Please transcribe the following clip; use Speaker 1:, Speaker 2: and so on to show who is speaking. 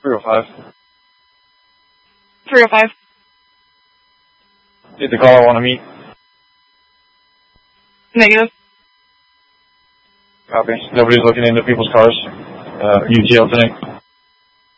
Speaker 1: 305.
Speaker 2: 305.
Speaker 1: Is the caller want to meet?
Speaker 2: Negative.
Speaker 1: Copy. Nobody's looking into people's cars. UTL tonight.